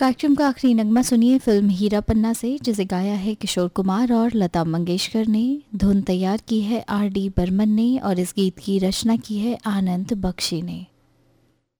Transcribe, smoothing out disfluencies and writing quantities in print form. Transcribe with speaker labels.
Speaker 1: कार्यक्रम का आखिरी नगमा सुनिए फिल्म हीरा पन्ना से, जिसे गाया है किशोर कुमार और लता मंगेशकर ने। धुन तैयार की है आर डी बर्मन ने और इस गीत की रचना की है आनंद बख्शी ने।